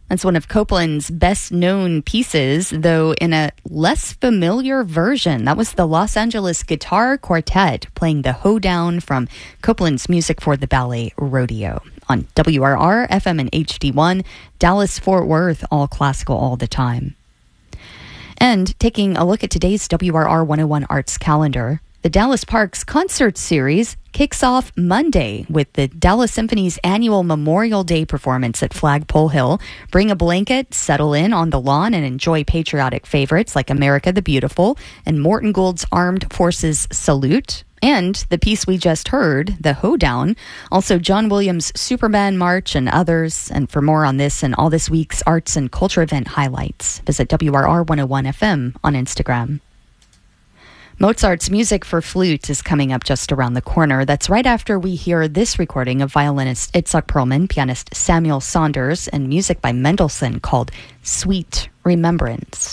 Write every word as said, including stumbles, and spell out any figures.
That's one of Copland's best-known pieces, though in a less familiar version. That was the Los Angeles Guitar Quartet playing the Hoedown from Copland's Music for the Ballet Rodeo on W R R, F M and H D one, Dallas-Fort Worth, all classical all the time. And taking a look at today's W R R one oh one Arts calendar, the Dallas Parks Concert Series kicks off Monday with the Dallas Symphony's annual Memorial Day performance at Flagpole Hill. Bring a blanket, settle in on the lawn, and enjoy patriotic favorites like America the Beautiful and Morton Gould's Armed Forces Salute. And the piece we just heard, the Hoedown, also John Williams' Superman March and others. And for more on this and all this week's arts and culture event highlights, visit W R R one oh one F M on Instagram. Mozart's Music for Flute is coming up just around the corner. That's right after we hear this recording of violinist Itzhak Perlman, pianist Samuel Saunders, and music by Mendelssohn called Sweet Remembrance.